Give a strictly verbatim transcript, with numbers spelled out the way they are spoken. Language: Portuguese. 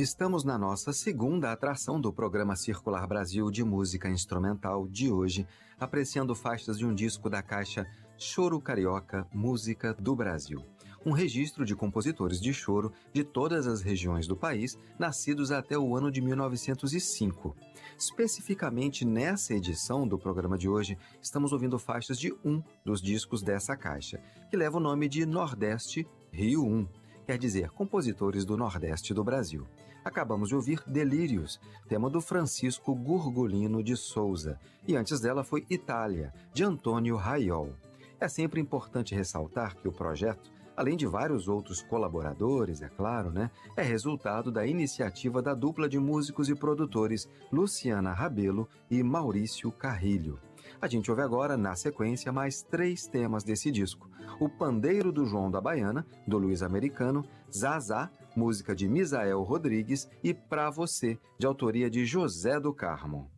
Estamos na nossa segunda atração do programa Circular Brasil de música instrumental de hoje, apreciando faixas de um disco da caixa Choro Carioca Música do Brasil. Um registro de compositores de choro de todas as regiões do país, nascidos até o ano de mil novecentos e cinco. Especificamente nessa edição do programa de hoje, estamos ouvindo faixas de um dos discos dessa caixa, que leva o nome de Nordeste Rio um. Quer dizer, compositores do Nordeste do Brasil. Acabamos de ouvir Delírios, tema do Francisco Gurgulino de Souza, e antes dela foi Itália, de Antônio Raiol. É sempre importante ressaltar que o projeto, além de vários outros colaboradores, é claro, né, é resultado da iniciativa da dupla de músicos e produtores Luciana Rabelo e Maurício Carrilho. A gente ouve agora, na sequência, mais três temas desse disco. O Pandeiro do João da Baiana, do Luiz Americano, Zazá, música de Misael Rodrigues, e Pra Você, de autoria de José do Carmo.